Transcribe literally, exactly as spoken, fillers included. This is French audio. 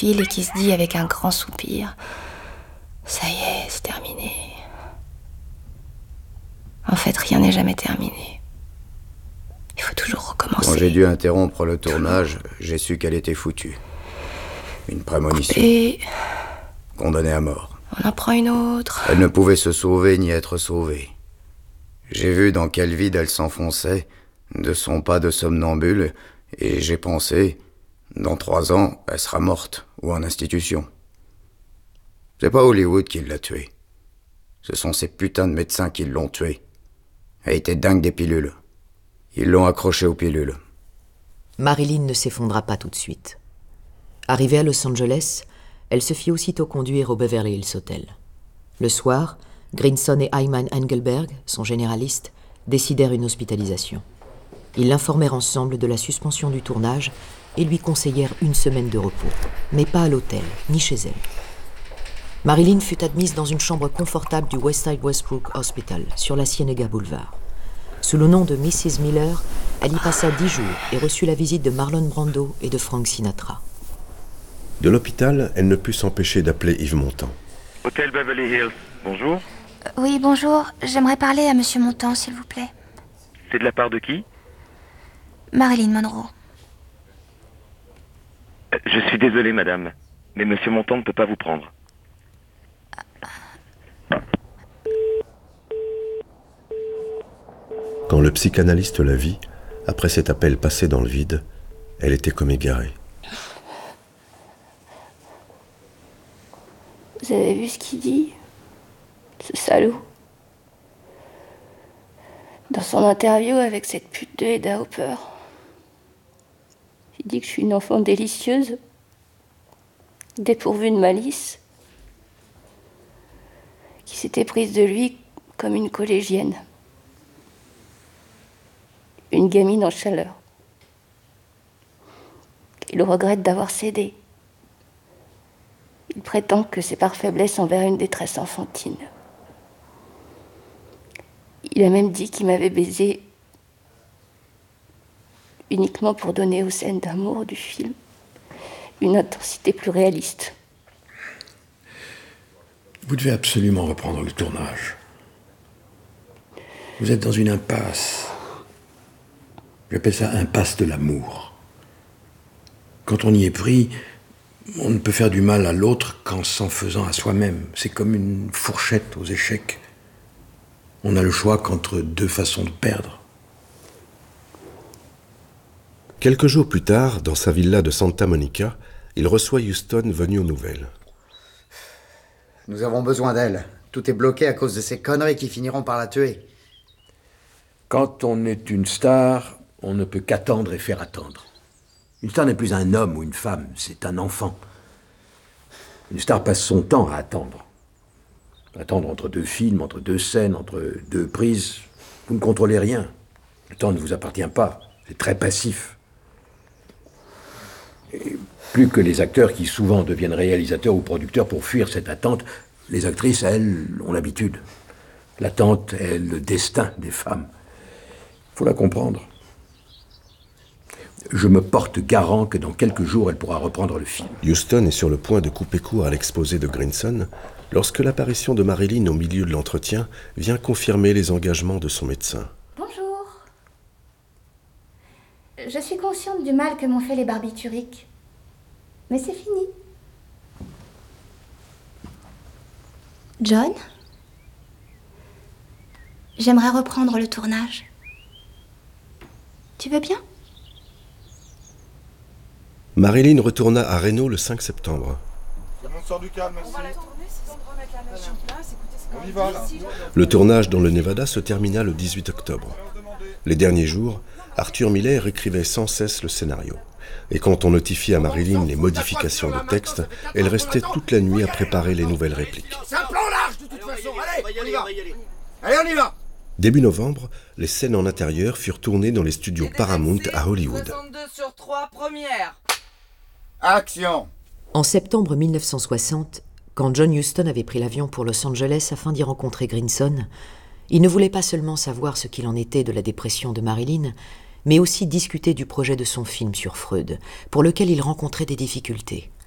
fil et qui se dit avec un grand soupir « Ça y est, c'est terminé ». En fait, rien n'est jamais terminé. Il faut toujours recommencer. Quand j'ai dû interrompre le tournage, j'ai su qu'elle était foutue. Une prémonition. Et... condamnée à mort. On en prend une autre. Elle ne pouvait se sauver ni être sauvée. J'ai vu dans quel vide elle s'enfonçait, de son pas de somnambule, et j'ai pensé, dans trois ans, elle sera morte ou en institution. C'est pas Hollywood qui l'a tuée. Ce sont ces putains de médecins qui l'ont tuée. Elle était dingue des pilules. Ils l'ont accrochée aux pilules. Marilyn ne s'effondra pas tout de suite. Arrivée à Los Angeles, elle se fit aussitôt conduire au Beverly Hills Hotel. Le soir, Grinson et Ayman Engelberg, son généraliste, décidèrent une hospitalisation. Ils l'informèrent ensemble de la suspension du tournage et lui conseillèrent une semaine de repos, mais pas à l'hôtel, ni chez elle. Marilyn fut admise dans une chambre confortable du Westside Westbrook Hospital, sur la Cienega Boulevard. Sous le nom de missus Miller, elle y passa dix jours et reçut la visite de Marlon Brando et de Frank Sinatra. De l'hôpital, elle ne put s'empêcher d'appeler Yves Montand. Hôtel Beverly Hills, bonjour. Euh, oui, bonjour. J'aimerais parler à Monsieur Montand, s'il vous plaît. C'est de la part de qui? Marilyn Monroe. Euh, Je suis désolé, madame, mais Monsieur Montand ne peut pas vous prendre. Quand le psychanalyste la vit, après cet appel passé dans le vide, elle était comme égarée. Vous avez vu ce qu'il dit? Ce salaud. Dans son interview avec cette pute de Hedda Hopper, il dit que je suis une enfant délicieuse, dépourvue de malice, qui s'était prise de lui comme une collégienne. Une gamine en chaleur. Il regrette d'avoir cédé. Il prétend que c'est par faiblesse envers une détresse enfantine. Il a même dit qu'il m'avait baisé uniquement pour donner aux scènes d'amour du film une intensité plus réaliste. Vous devez absolument reprendre le tournage. Vous êtes dans une impasse. J'appelle ça impasse de l'amour. Quand on y est pris, on ne peut faire du mal à l'autre qu'en s'en faisant à soi-même. C'est comme une fourchette aux échecs. On a le choix qu'entre deux façons de perdre. Quelques jours plus tard, dans sa villa de Santa Monica, il reçoit Huston venu aux nouvelles. Nous avons besoin d'elle. Tout est bloqué à cause de ces conneries qui finiront par la tuer. Quand on est une star, on ne peut qu'attendre et faire attendre. Une star n'est plus un homme ou une femme, c'est un enfant. Une star passe son temps à attendre. Attendre entre deux films, entre deux scènes, entre deux prises. Vous ne contrôlez rien. Le temps ne vous appartient pas. C'est très passif. Et plus que les acteurs qui souvent deviennent réalisateurs ou producteurs pour fuir cette attente, les actrices, elles, ont l'habitude. L'attente est le destin des femmes. Il faut la comprendre. Je me porte garant que dans quelques jours, elle pourra reprendre le film. Huston est sur le point de couper court à l'exposé de Grinson lorsque l'apparition de Marilyn au milieu de l'entretien vient confirmer les engagements de son médecin. Bonjour. Je suis consciente du mal que m'ont fait les barbituriques. Mais c'est fini. John? J'aimerais reprendre le tournage. Tu veux bien? Marilyn retourna à Reno le cinq septembre. Le tournage dans le Nevada se termina le dix-huit octobre. Les derniers jours, Arthur Miller écrivait sans cesse le scénario. Et quand on notifiait à Marilyn les modifications de texte, elle restait toute la nuit à préparer les nouvelles répliques. C'est un plan large de toute façon. Allez, on y va. Allez, on y va. Début novembre, les scènes en intérieur furent tournées dans les studios Paramount à Hollywood. soixante-deux sur trois, première. Action. En septembre mille neuf cent soixante, quand John Huston avait pris l'avion pour Los Angeles afin d'y rencontrer Grinson, il ne voulait pas seulement savoir ce qu'il en était de la dépression de Marilyn, mais aussi discuter du projet de son film sur Freud, pour lequel il rencontrait des difficultés.